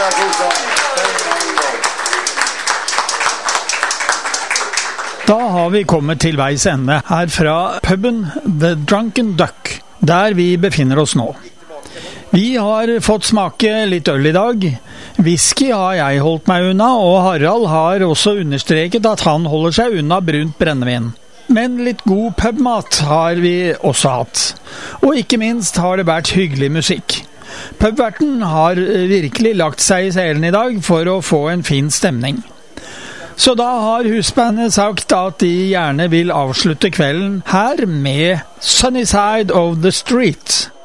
Da har vi kommet til veis ende her fra puben The Drunken Duck, der vi befinner oss nå. Vi har fått smake litt øl i dag. Whisky har jeg holdt meg unna, og Harald har også understreket at han holder seg unna brunt brennevin. Men litt god pubmat har vi også hatt. Og ikke minst har det vært hyggelig musikk. Pubverten har virkelig lagt seg i selen i dag for å få en fin stemning. Så da har husbandet sagt at de gjerne vil avslutte kvelden her med Sunny Side of the Street.